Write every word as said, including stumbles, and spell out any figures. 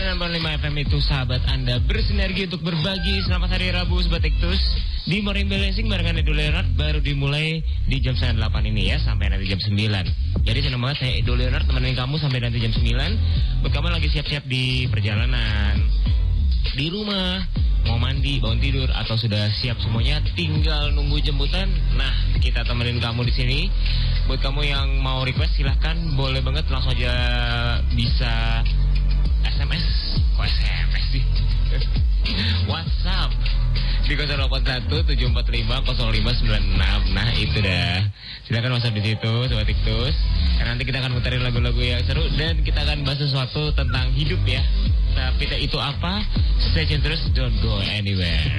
sembilan koma lima F M itu sahabat Anda bersinergi untuk berbagi. Selamat hari Rabu Sobat Iktus. Di Morning Balancing barengan Edo Leonard baru dimulai di jam setengah delapan ini ya, sampai nanti jam sembilan. Jadi senang banget saya Edo Leonard temenin kamu sampai nanti jam sembilan. Buat kamu lagi siap-siap di perjalanan, di rumah, mau mandi, bangun tidur, atau sudah siap semuanya tinggal nunggu jemputan. Nah, kita temenin kamu di sini. Buat kamu yang mau request silahkan, boleh banget langsung aja bisa S M S. Kok S M S sih? WhatsApp di nol delapan satu tujuh empat lima nol lima sembilan enam. Nah, itu dah. Silakan WhatsApp di situ, Sobat Iktus. Karena nanti kita akan muterin lagu-lagu yang seru dan kita akan bahas sesuatu tentang hidup ya. Tapi itu apa? Stay tune terus, don't go anywhere.